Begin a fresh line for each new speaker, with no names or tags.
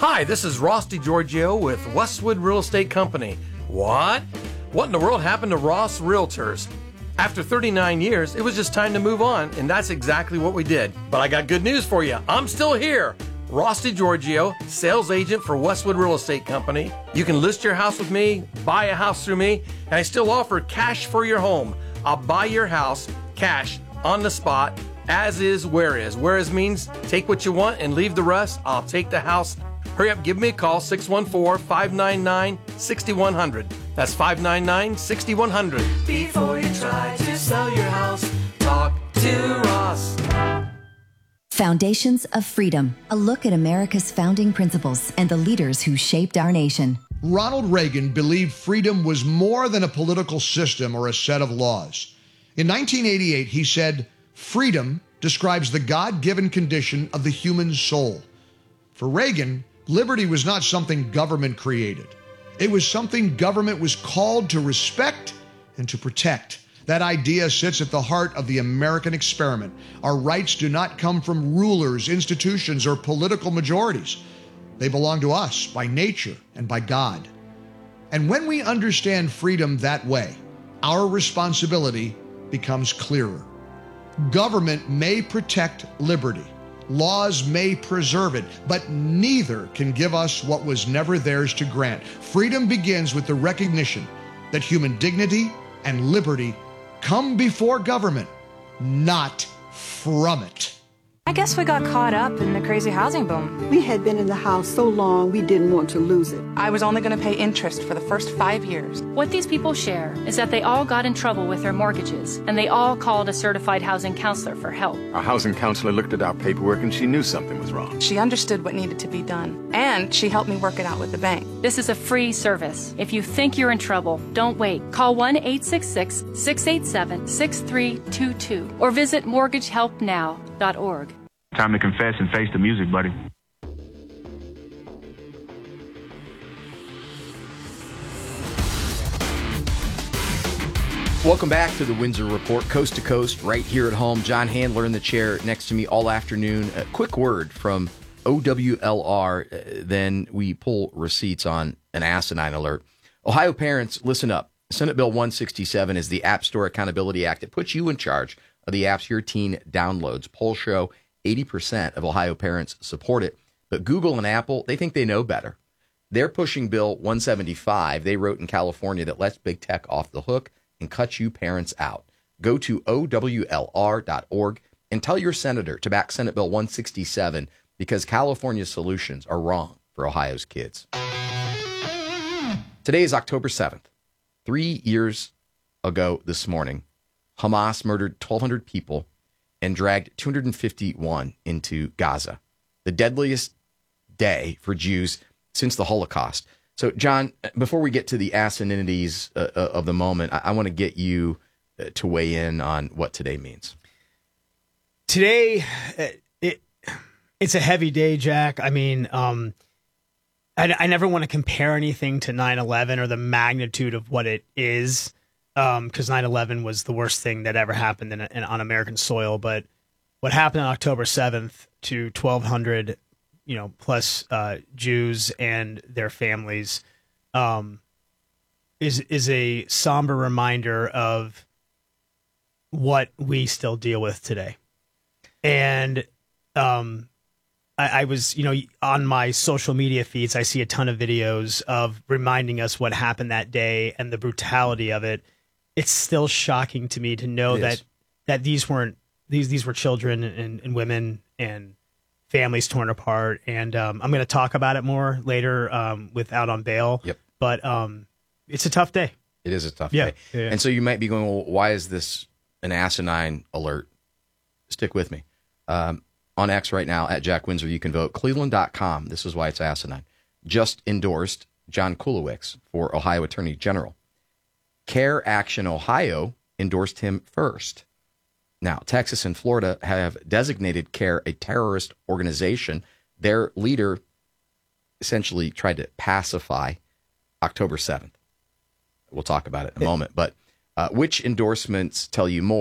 Hi, this is Ross DiGiorgio with Westwood Real Estate Company. What? What in the world happened to Ross Realtors? After 39 years, it was just time to move on, and that's exactly what we did. But I got good news for you. I'm still here. Ross DiGiorgio, sales agent for Westwood Real Estate Company. You can list your house with me, buy a house through me, and I still offer cash for your home. I'll buy your house, cash, on the spot, as is, where is. Where is means take what you want and leave the rest. I'll take the house. Hurry up, give me a call, 614-599-6100. That's 599-6100. Before you try to sell your house, talk to Ross.
Foundations of Freedom, a look at America's founding principles and the leaders who shaped our nation.
Ronald Reagan believed freedom was more than a political system or a set of laws. In 1988, he said, "Freedom describes the God-given condition of the human soul." For Reagan, liberty was not something government created. It was something government was called to respect and to protect. That idea sits at the heart of the American experiment. Our rights do not come from rulers, institutions, or political majorities. They belong to us by nature and by God. And when we understand freedom that way, our responsibility becomes clearer. Government may protect liberty. Laws may preserve it, but neither can give us what was never theirs to grant. Freedom begins with the recognition that human dignity and liberty come before government, not from it.
I guess we got caught up in the crazy housing boom.
We had been in the house so long we didn't want to lose it.
I was only going to pay interest for the first 5 years.
What these people share is that they all got in trouble with their mortgages, and they all called a certified housing counselor for help.
Our housing counselor looked at our paperwork and she knew something was wrong.
She understood what needed to be done, and she helped me work it out with the bank.
This is a free service. If you think you're in trouble, don't wait. Call 1-866-687-6322 or visit mortgagehelpnow.org.
Time to confess and face the music, buddy.
Welcome back to the Windsor Report, coast to coast, right here at home. John Handler in the chair next to me all afternoon. A quick word from OWLR, then we pull receipts on an asinine alert. Ohio parents, listen up. Senate Bill 167 is the App Store Accountability Act. It puts you in charge of the apps your teen downloads. Polls show 80% of Ohio parents support it, but Google and Apple, they think they know better. They're pushing Bill 175 they wrote in California that lets big tech off the hook and cuts you parents out. Go to OWLR.org and tell your senator to back Senate Bill 167 because California's solutions are wrong for Ohio's kids. Today is October 7th. 3 years ago this morning, Hamas murdered 1,200 people and dragged 251 into Gaza, the deadliest day for Jews since the Holocaust. So, John, before we get to the asininities of the moment, I want to get you to weigh in on what today means.
Today, it's a heavy day, Jack. I mean, I never want to compare anything to 9/11 or the magnitude of what it is. Because 9/11 was the worst thing that ever happened on American soil. But what happened on October 7th to 1,200, plus Jews and their families, is a somber reminder of what we still deal with today. And I was, on my social media feeds, I see a ton of videos of reminding us what happened that day and the brutality of it. It's still shocking to me to know that these were children and women and families torn apart. And I'm going to talk about it more later with Out on Bail. Yep. But it's a tough day.
It is a tough day. Yeah. And so you might be going, well, why is this an asinine alert? Stick with me. On X right now, at Jack Windsor, you can vote. Cleveland.com, this is why it's asinine, just endorsed John Kulowicz for Ohio Attorney General. Care Action Ohio endorsed him first. Now, Texas and Florida have designated CARE a terrorist organization. Their leader essentially tried to pacify October 7th. We'll talk about it in a moment. But which endorsements tell you more?